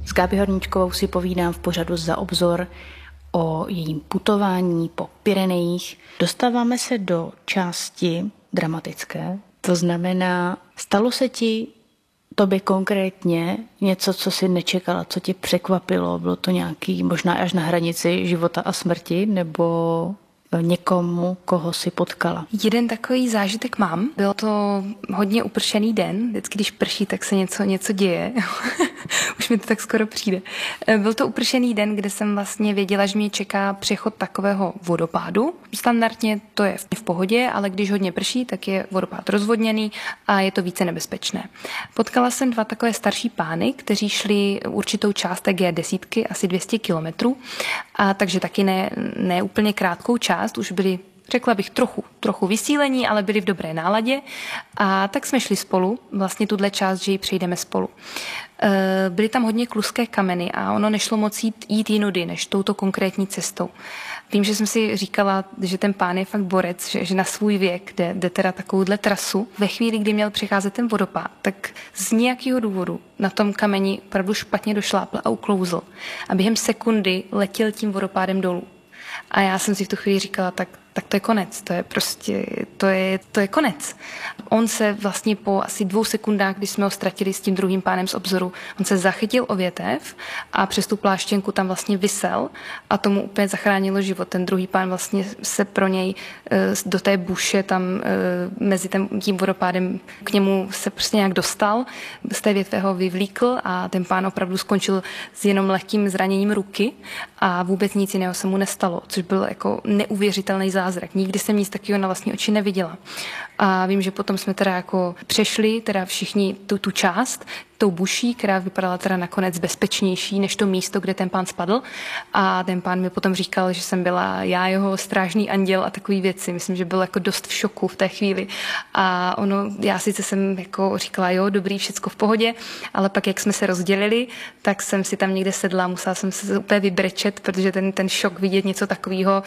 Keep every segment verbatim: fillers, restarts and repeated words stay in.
S Gábí Horníčkovou si povídám v pořadu Za obzor o jejím putování po Pyrenejích. Dostáváme se do části dramatické, to znamená, stalo se ti tobě konkrétně něco, co jsi nečekala, co tě překvapilo, bylo to nějaký možná až na hranici života a smrti, nebo někomu, koho si potkala? Jeden takový zážitek mám. Byl to hodně upršený den. Vždycky, když prší, tak se něco, něco děje. Už mi to tak skoro přijde. Byl to upršený den, kde jsem vlastně věděla, že mě čeká přechod takového vodopádu. Standardně to je v pohodě, ale když hodně prší, tak je vodopád rozvodněný a je to více nebezpečné. Potkala jsem dva takové starší pány, kteří šli určitou část té G deset, asi dvě stě kilometrů, a takže taky ne, ne úplně krátkou část, už byli, řekla bych, trochu, trochu vysílení, ale byli v dobré náladě, a tak jsme šli spolu, vlastně tuhle část, že ji přejdeme spolu. Byly tam hodně kluské kameny a ono nešlo moc jít, jít jinudy, než touto konkrétní cestou. Vím, že jsem si říkala, že ten pán je fakt borec, že, že na svůj věk jde, jde teda takovouhle trasu. Ve chvíli, kdy měl přecházet ten vodopád, tak z nějakého důvodu na tom kameni opravdu špatně došlápl a uklouzl. A během sekundy letěl tím vodopádem dolů. A já jsem si v tu chvíli říkala, tak, tak to je konec, to je prostě, to je, to je konec. On se vlastně po asi dvou sekundách, kdy jsme ho ztratili s tím druhým pánem z obzoru, on se zachytil o větev a přes tu pláštěnku tam vlastně visel a tomu úplně zachránilo život. Ten druhý pán vlastně se pro něj do té buše tam mezi tím vodopádem k němu se prostě nějak dostal, z té větve ho vyvlíkl a ten pán opravdu skončil s jenom lehkým zraněním ruky a vůbec nic jiného se mu nestalo, což byl jako neuvěřitelný zázrak. Nikdy jsem nic takového na vlastní oči neviděla. A vím, že potom jsme teda jako přešli, teda všichni tu, tu část, tou buší, která vypadala teda nakonec bezpečnější než to místo, kde ten pán spadl. A ten pán mi potom říkal, že jsem byla já jeho strážný anděl a takový věci. Myslím, že byl jako dost v šoku v té chvíli. A ono, já sice jsem jako říkala, jo, dobrý, všecko v pohodě, ale pak, jak jsme se rozdělili, tak jsem si tam někde sedla, musela jsem se úplně vybrečet, protože ten, ten šok vidět něco takového,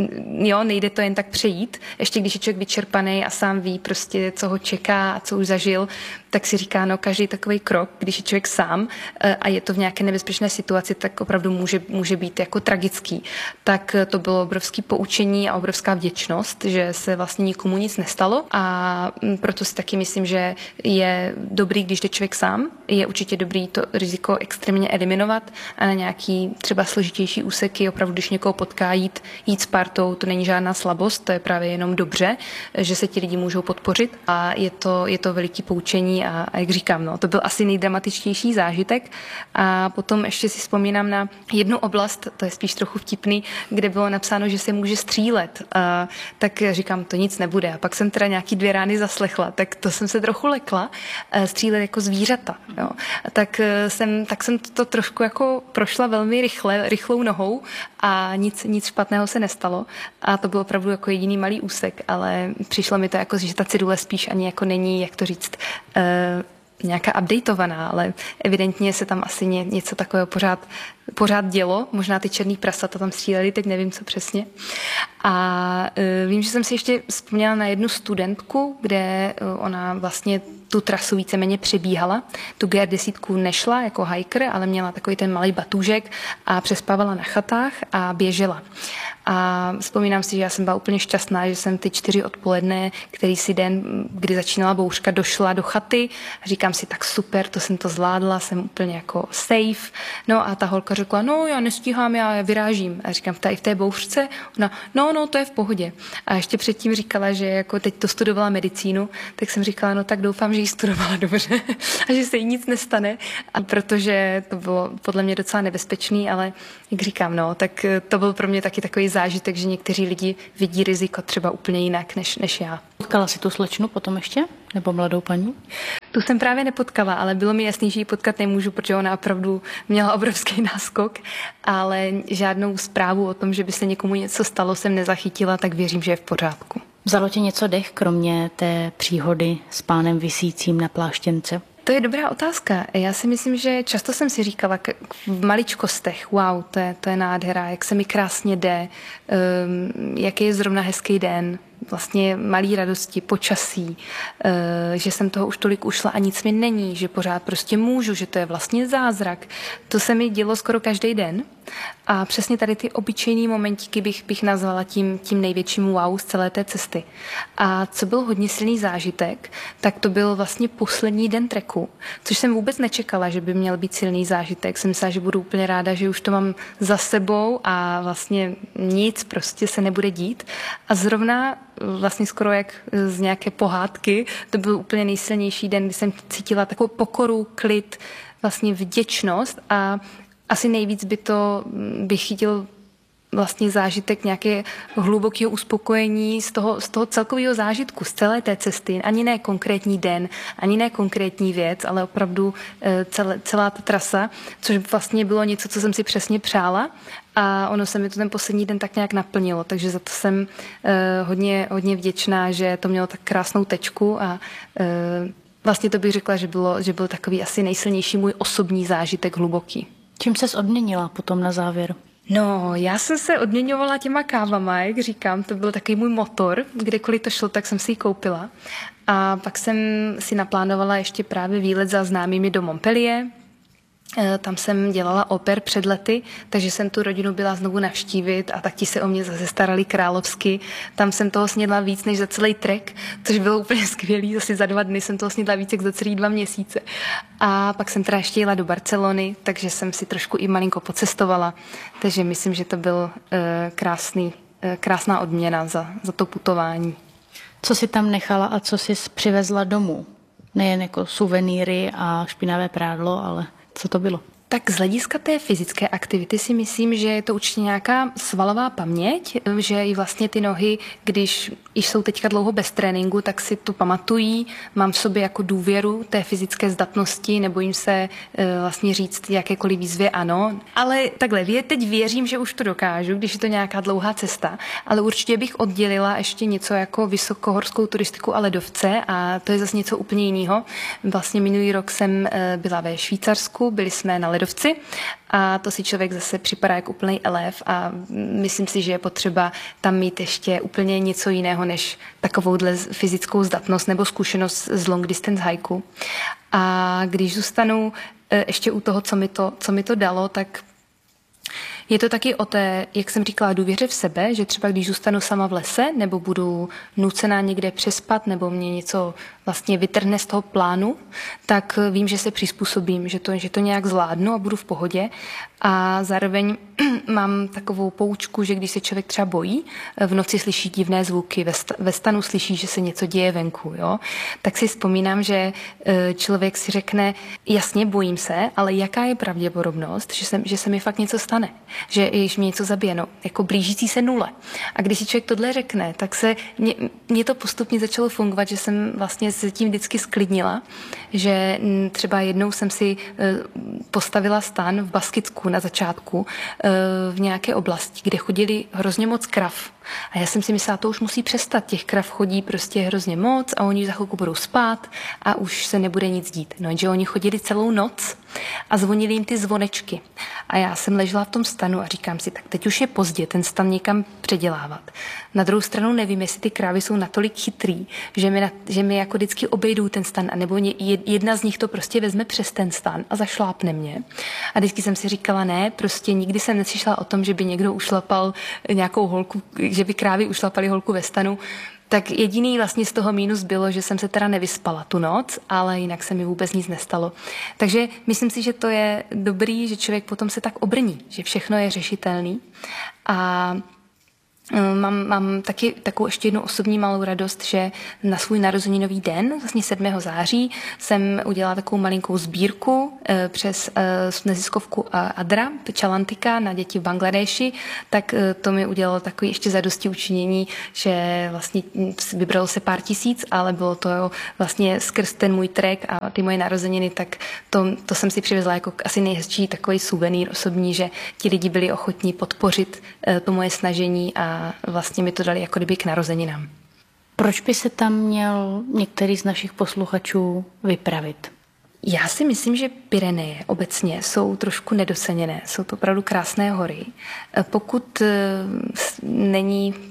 jo, nejde to jen tak přejít. Ještě když je člověk vyčerpaný a sám ví prostě, co ho čeká a co už zažil, tak si říká, no, každý takový krok, když je člověk sám a je to v nějaké nebezpečné situaci, tak opravdu může, může být jako tragický. Tak to bylo obrovské poučení a obrovská vděčnost, že se vlastně nikomu nic nestalo, a proto si taky myslím, že je dobrý, když jde člověk sám. Je určitě dobrý to riziko extrémně eliminovat a na nějaký třeba složitější úseky opravdu, když někoho potká, jít, jít s partou, to není žádná slabost, to je právě jenom dobře, že se ti lidi můžou podpořit a je to, je to veliký poučení a, a jak říkám, no, to byl asi nejdramatičtější zážitek. A potom ještě si vzpomínám na jednu oblast, to je spíš trochu vtipný, kde bylo napsáno, že se může střílet. A tak říkám, to nic nebude. A pak jsem teda nějaký dvě rány zaslechla, tak to jsem se trochu lekla, střílet jako zvířata. Jo. Tak jsem, tak jsem to trošku jako prošla velmi rychle, rychlou nohou a nic, nic špatného se nestalo. A to byl opravdu jako jediný malý úsek, ale přišlo mi to jako, že ta cedule spíš ani jako není, jak to říct, nějaká updateovaná, ale evidentně se tam asi ně, něco takového pořád, pořád dělo. Možná ty černý prasata tam stříleli, teď nevím, co přesně. A uh, vím, že jsem si ještě vzpomněla na jednu studentku, kde uh, ona vlastně tu trasu víceméně přebíhala. Tu G deset nešla jako hiker, ale měla takový ten malý batůžek a přespávala na chatách a běžela. A vzpomínám si, že já jsem byla úplně šťastná, že jsem ty čtyři odpoledne, který si den, kdy začínala bouřka, došla do chaty. A říkám si, tak super, to jsem to zvládla, jsem úplně jako safe. No a ta holka řekla, no já nestíhám, já vyrážím. A říkám, tady v té bouřce? Ona, no, no, to je v pohodě. A ještě předtím říkala, že jako teď to studovala medicínu, tak jsem říkala, no tak doufám, že ji studovala dobře a že se jí nic nestane. A protože to bylo podle mě docela nebezpečný, ale jak říkám, no, tak to byl pro mě taky takový zážitek, že někteří lidi vidí riziko třeba úplně jinak než, než já. Potkala si tu slečnu potom ještě? Nebo mladou paní? Tu jsem právě nepotkala, ale bylo mi jasný, že ji potkat nemůžu, protože ona opravdu měla obrovský náskok, ale žádnou zprávu o tom, že by se někomu něco stalo, jsem nezachytila, tak věřím, že je v pořádku. Vzalo tě něco dech, kromě té příhody s pánem visícím na pláštěnce? To je dobrá otázka. Já si myslím, že často jsem si říkala v maličkostech, wow, to je, to je nádhera, jak se mi krásně jde, um, jaký je zrovna hezký den, vlastně malý radosti, počasí, že jsem toho už tolik ušla a nic mi není, že pořád prostě můžu, že to je vlastně zázrak. To se mi dělo skoro každý den. A přesně tady ty obyčejný momentíky bych, bych nazvala tím, tím největším wow z celé té cesty. A co byl hodně silný zážitek, tak to byl vlastně poslední den treku, což jsem vůbec nečekala, že by měl být silný zážitek. Jsem myslela, že budu úplně ráda, že už to mám za sebou a vlastně nic prostě se nebude dít. A zrovna vlastně skoro jak z nějaké pohádky, to byl úplně nejsilnější den, kdy jsem cítila takovou pokoru, klid, vlastně vděčnost a asi nejvíc by to bych chytil vlastně zážitek nějaké hlubokého uspokojení z toho, z toho celkového zážitku, z celé té cesty. Ani ne konkrétní den, ani ne konkrétní věc, ale opravdu celé, celá ta trasa, což vlastně bylo něco, co jsem si přesně přála a ono se mi to ten poslední den tak nějak naplnilo, takže za to jsem uh, hodně, hodně vděčná, že to mělo tak krásnou tečku a uh, vlastně to bych řekla, že bylo, že byl takový asi nejsilnější můj osobní zážitek hluboký. Čím ses odměnila potom na závěr? No, já jsem se odměňovala těma kávama, jak říkám, to byl takový můj motor, kdekoliv to šlo, tak jsem si ji koupila. A pak jsem si naplánovala ještě právě výlet za známými do Montpellier. Tam jsem dělala oper před lety, takže jsem tu rodinu byla znovu navštívit a tak ti se o mě zase starali královsky. Tam jsem toho snědla víc než za celý trek, což bylo úplně skvělý. Zase za dva dny jsem toho snědla víc jak za celý dva měsíce. A pak jsem teda ještě jela do Barcelony, takže jsem si trošku i malinko pocestovala. Takže myslím, že to byl uh, krásný, uh, krásná odměna za, za to putování. Co si tam nechala a co jsi přivezla domů? Nejen jako suvenýry a špinavé prádlo, ale co to bylo? Tak z hlediska té fyzické aktivity si myslím, že je to určitě nějaká svalová paměť, že i vlastně ty nohy, když jsou teďka dlouho bez tréninku, tak si to pamatují. Mám v sobě jako důvěru té fyzické zdatnosti, nebojím se vlastně říct jakékoliv výzvě ano. Ale takhle, teď věřím, že už to dokážu, když je to nějaká dlouhá cesta, ale určitě bych oddělila ještě něco jako vysokohorskou turistiku a ledovce a to je zase něco úplně jiného. Vlastně minulý rok jsem byla ve Švýcarsku, byli jsme na ledovci a to si člověk zase připadá jako úplný elef a myslím si, že je potřeba tam mít ještě úplně něco jiného než takovouhle fyzickou zdatnost nebo zkušenost z long distance hajku. A když zůstanu ještě u toho, co mi to, co mi to dalo, tak je to taky o té, jak jsem říkala, důvěře v sebe, že třeba když zůstanu sama v lese nebo budu nucená někde přespat nebo mě něco vlastně vytrhne z toho plánu, tak vím, že se přizpůsobím, že to, že to nějak zvládnu a budu v pohodě. A zároveň mám takovou poučku, že když se člověk třeba bojí, v noci slyší divné zvuky, ve stanu slyší, že se něco děje venku, jo? Tak si vzpomínám, že člověk si řekne, jasně bojím se, ale jaká je pravděpodobnost, že se, že se mi fakt něco stane, že když mě něco zabije, no, jako blížící se nule. A když si člověk tohle řekne, tak se mě, mě to postupně začalo fungovat, že jsem vlastně se tím vždycky sklidnila, že třeba jednou jsem si postavila stan v Baskicku na začátku v nějaké oblasti, kde chodili hrozně moc krav. A já jsem si myslela, to už musí přestat. Těch krav chodí prostě hrozně moc a oni za chvilku budou spát a už se nebude nic dít. No, že oni chodili celou noc a zvonili jim ty zvonečky. A já jsem ležela v tom stanu a říkám si, tak teď už je pozdě ten stan někam předělávat. Na druhou stranu nevím, jestli ty krávy jsou natolik chytrý, že mi, na, že mi jako vždycky obejdou ten stan, anebo jedna z nich to prostě vezme přes ten stan a zašlápne mě. A vždycky jsem si říkala, ne, prostě nikdy jsem neslyšela o tom, že by někdo ušlapal nějakou holku, že by krávy ušlapali holku ve stanu. Tak jediný vlastně z toho mínus bylo, že jsem se teda nevyspala tu noc, ale jinak se mi vůbec nic nestalo. Takže myslím si, že to je dobrý, že člověk potom se tak obrní, že všechno je řešitelný. A Mám, mám taky takovou ještě jednu osobní malou radost, že na svůj narozeninový den, vlastně sedmého září, jsem udělala takovou malinkou sbírku e, přes e, neziskovku Adra, Chalantika na děti v Bangladeši, tak e, to mi udělalo takový ještě zadosti učinění, že vlastně vybralo se pár tisíc, ale bylo to vlastně skrz ten můj trek a ty moje narozeniny, tak to, to jsem si přivezla jako asi nejhezčí takový suvenýr osobní, že ti lidi byli ochotní podpořit e, to moje snažení a a vlastně mi to dali jako kdyby k narozeninám. Proč by se tam měl některý z našich posluchačů vypravit? Já si myslím, že Pyreneje obecně jsou trošku nedoceněné. Jsou to opravdu krásné hory. Pokud není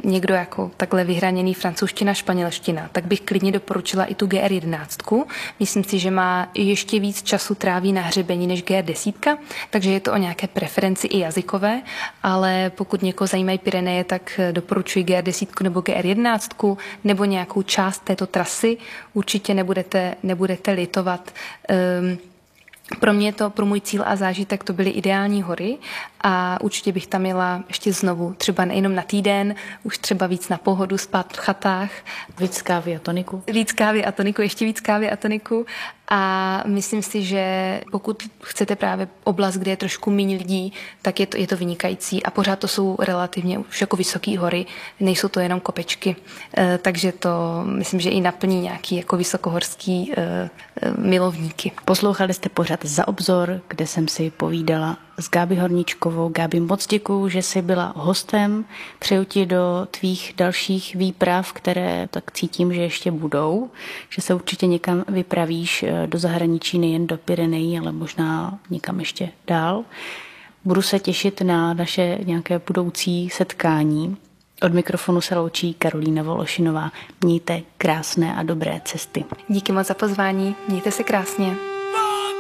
někdo jako takhle vyhraněný francouzština, španělština, tak bych klidně doporučila i tu G R jedenáct. Myslím si, že má ještě víc času tráví na hřebení než G R deset, takže je to o nějaké preferenci i jazykové, ale pokud někoho zajímají Pyreneje, tak doporučuji G R deset nebo G R jedenáct nebo nějakou část této trasy. Určitě nebudete, nebudete litovat. Um, Pro mě to, pro můj cíl a zážitek to byly ideální hory a určitě bych tam jela ještě znovu, třeba nejenom na týden, už třeba víc na pohodu, spát v chatách. Víc kávy a toniku. Víc kávy a toniku, ještě víc kávy a toniku. A myslím si, že pokud chcete právě oblast, kde je trošku méně lidí, tak je to, je to vynikající. A pořád to jsou relativně už jako vysoké hory, nejsou to jenom kopečky. E, takže to myslím, že i naplní nějaký jako vysokohorský e, e, milovníky. Poslouchali jste pořad Za obzor, kde jsem si povídala s Gábí Horníčkovou. Gábí, moc děkuju, že jsi byla hostem. Přeju ti do tvých dalších výprav, které tak cítím, že ještě budou, že se určitě někam vypravíš do zahraničí, nejen do Pyrenejí, ale možná někam ještě dál. Budu se těšit na naše nějaké budoucí setkání. Od mikrofonu se loučí Karolína Vološinová. Mějte krásné a dobré cesty. Díky moc za pozvání, mějte se krásně.